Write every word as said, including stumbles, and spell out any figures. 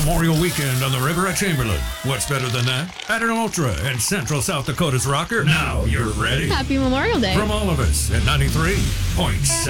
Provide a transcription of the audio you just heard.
Memorial Weekend on the river at Chamberlain. What's better than that? Add an Ultra and Central South Dakota's rocker. Now you're ready. Happy Memorial Day. From all of us at ninety-three point seven.